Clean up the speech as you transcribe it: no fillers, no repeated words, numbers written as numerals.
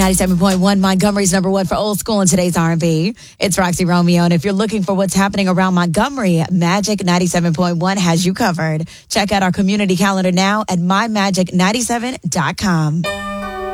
97.1 Montgomery's number one for old school in today's R&B. It's Roxy Romeo. And if you're looking for what's happening around Montgomery, Magic 97.1 has you covered. Check out our community calendar now at mymagic97.com.